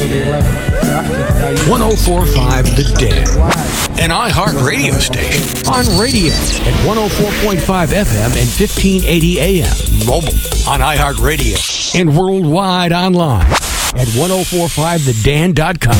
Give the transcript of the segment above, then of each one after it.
104.5 The Dan, an iHeart radio station. On radio at 104.5 FM and 1580 AM. Mobile on iHeart Radio and worldwide online at 1045thedan.com.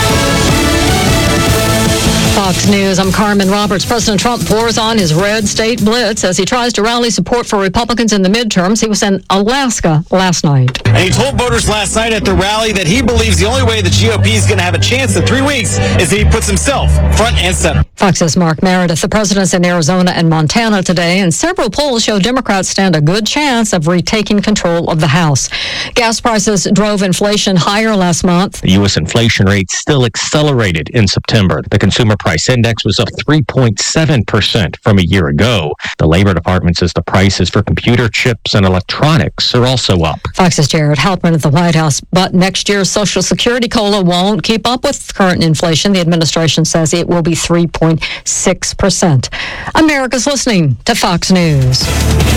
Fox News, I'm Carmen Roberts. President Trump pours on his red state blitz as he tries to rally support for Republicans in the midterms. He was in Alaska last night. And he told voters last night at the rally that he believes the only way the GOP is going to have a chance in 3 weeks is if he puts himself front and center. Fox's Mark Meredith. The president's in Arizona and Montana today, and several polls show Democrats stand a good chance of retaking control of the House. Gas prices drove inflation higher last month. The U.S. inflation rate still accelerated in September. The consumer price index was up 3.7% from a year ago. The Labor Department says the prices for computer chips and electronics are also up. Fox's Jared Halpern at the White House. But next year's Social Security COLA won't keep up with current inflation. The administration says it will be 3.6%. America's listening to Fox News.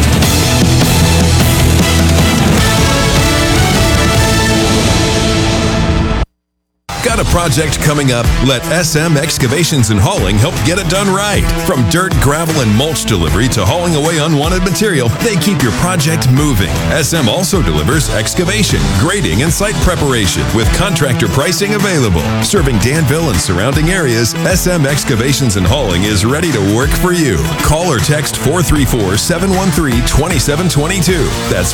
Got a project coming up? Let SM Excavations and Hauling help get it done right. From dirt, gravel, and mulch delivery to hauling away unwanted material, they keep your project moving. SM also delivers excavation, grading, and site preparation with contractor pricing available. Serving Danville and surrounding areas, SM Excavations and Hauling is ready to work for you. Call or text 434-713-2722. That's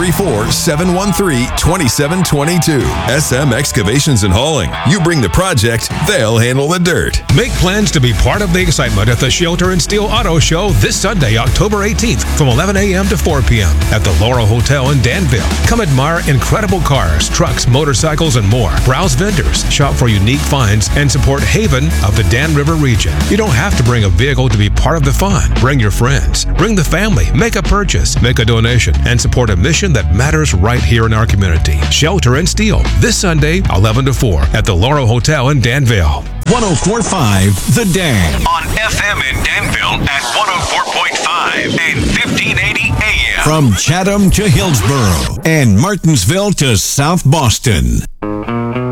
434-713-2722. SM Excavations and Hauling. You bring the project, they'll handle the dirt. Make plans to be part of the excitement at the Shelter and Steel Auto Show this Sunday, October 18th from 11 a.m. to 4 p.m. at the Laurel Hotel in Danville. Come admire incredible cars, trucks, motorcycles, and more. Browse vendors, shop for unique finds, and support Haven of the Dan River region. You don't have to bring a vehicle to be part of the fun. Bring your friends. Bring the family. Make a purchase. Make a donation. And support a mission that matters right here in our community. Shelter and Steel this Sunday, 11 to 4 at the Laurel Hotel in Danville. 104.5 The Dan. On FM in Danville at 104.5 and 1580 AM. From Chatham to Hillsborough and Martinsville to South Boston.